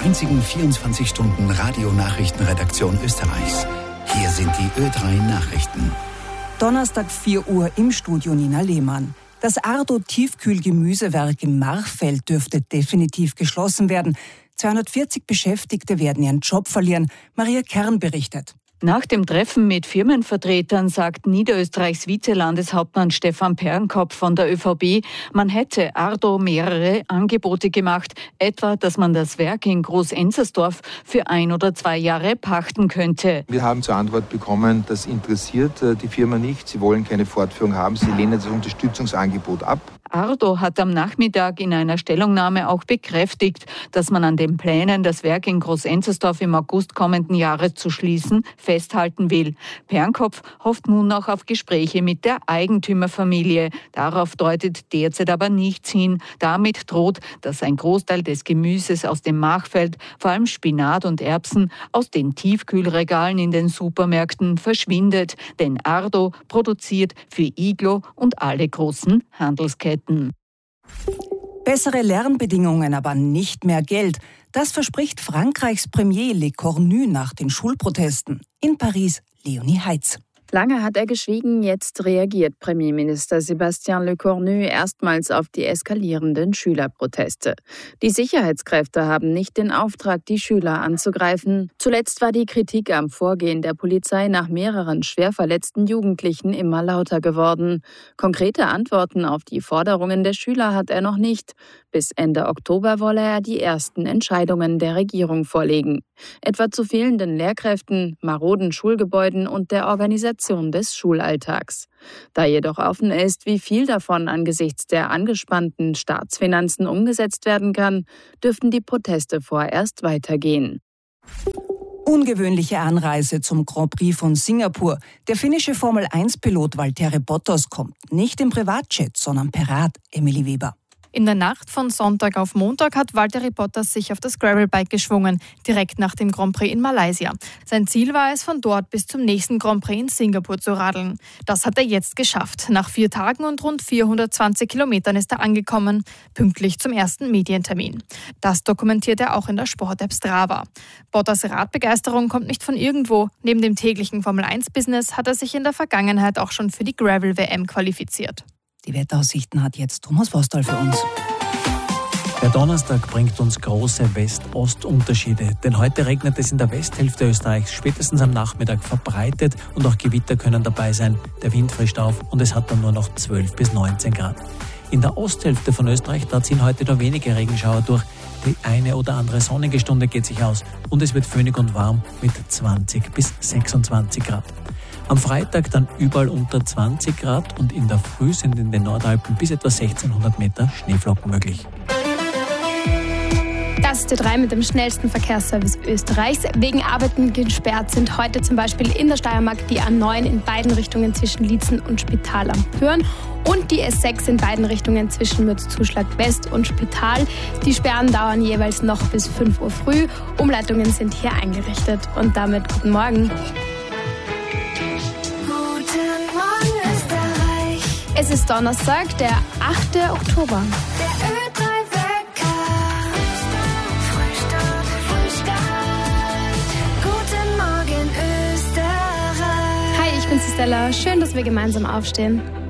einzigen 24-Stunden-Radio-Nachrichtenredaktion Österreichs. Hier sind die Ö3 Nachrichten. Donnerstag 4 Uhr im Studio Nina Lehmann. Das Ardo-Tiefkühlgemüsewerk im Machfeld dürfte definitiv geschlossen werden. 240 Beschäftigte werden ihren Job verlieren. Maria Kern berichtet. Nach dem Treffen mit Firmenvertretern sagt Niederösterreichs Vizelandeshauptmann Stefan Pernkopf von der ÖVP, man hätte Ardo mehrere Angebote gemacht, etwa, dass man das Werk in Groß-Enzersdorf für 1 oder 2 Jahre pachten könnte. Wir haben zur Antwort bekommen, das interessiert die Firma nicht, sie wollen keine Fortführung haben, sie lehnen das Unterstützungsangebot ab. Ardo hat am Nachmittag in einer Stellungnahme auch bekräftigt, dass man an den Plänen, das Werk in Groß-Enzersdorf im August kommenden Jahres zu schließen, festhalten will. Pernkopf hofft nun noch auf Gespräche mit der Eigentümerfamilie. Darauf deutet derzeit aber nichts hin. Damit droht, dass ein Großteil des Gemüses aus dem Machfeld, vor allem Spinat und Erbsen, aus den Tiefkühlregalen in den Supermärkten verschwindet. Denn Ardo produziert für Iglo und alle großen Handelsketten. Bessere Lernbedingungen, aber nicht mehr Geld. Das verspricht Frankreichs Premier Le Cornu nach den Schulprotesten. In Paris, Leonie Heitz. Lange hat er geschwiegen, jetzt reagiert Premierminister Sébastien Lecornu erstmals auf die eskalierenden Schülerproteste. Die Sicherheitskräfte haben nicht den Auftrag, die Schüler anzugreifen. Zuletzt war die Kritik am Vorgehen der Polizei nach mehreren schwer verletzten Jugendlichen immer lauter geworden. Konkrete Antworten auf die Forderungen der Schüler hat er noch nicht. Bis Ende Oktober wolle er die ersten Entscheidungen der Regierung vorlegen. Etwa zu fehlenden Lehrkräften, maroden Schulgebäuden und der Organisation des Schulalltags. Da jedoch offen ist, wie viel davon angesichts der angespannten Staatsfinanzen umgesetzt werden kann, dürften die Proteste vorerst weitergehen. Ungewöhnliche Anreise zum Grand Prix von Singapur. Der finnische Formel-1-Pilot Valtteri Bottas kommt nicht im Privatjet, sondern per Rad. Emily Weber. In der Nacht von Sonntag auf Montag hat Valtteri Bottas sich auf das Gravelbike geschwungen, direkt nach dem Grand Prix in Malaysia. Sein Ziel war es, von dort bis zum nächsten Grand Prix in Singapur zu radeln. Das hat er jetzt geschafft. Nach 4 Tagen und rund 420 Kilometern ist er angekommen, pünktlich zum ersten Medientermin. Das dokumentiert er auch in der Sport-App Strava. Bottas' Radbegeisterung kommt nicht von irgendwo. Neben dem täglichen Formel-1-Business hat er sich in der Vergangenheit auch schon für die Gravel-WM qualifiziert. Die Wetteraussichten hat jetzt Thomas Vostal für uns. Der Donnerstag bringt uns große West-Ost-Unterschiede, denn heute regnet es in der Westhälfte Österreichs spätestens am Nachmittag verbreitet und auch Gewitter können dabei sein. Der Wind frischt auf und es hat dann nur noch 12 bis 19 Grad. In der Osthälfte von Österreich, da ziehen heute nur wenige Regenschauer durch. Die eine oder andere sonnige Stunde geht sich aus und es wird föhnig und warm mit 20 bis 26 Grad. Am Freitag dann überall unter 20 Grad und in der Früh sind in den Nordalpen bis etwa 1600 Meter Schneeflocken möglich. Das ist der 3 mit dem schnellsten Verkehrsservice Österreichs. Wegen Arbeiten gesperrt sind heute zum Beispiel in der Steiermark die A9 in beiden Richtungen zwischen Liezen und Spital am Pyhrn und die S6 in beiden Richtungen zwischen Mürzzuschlag West und Spital. Die Sperren dauern jeweils noch bis 5 Uhr früh. Umleitungen sind hier eingerichtet. Und damit guten Morgen. Es ist Donnerstag, der 8. Oktober. Der Ö3-Wecker. Frühstart. Guten Morgen, Österreich. Hi, ich bin Stella. Schön, dass wir gemeinsam aufstehen.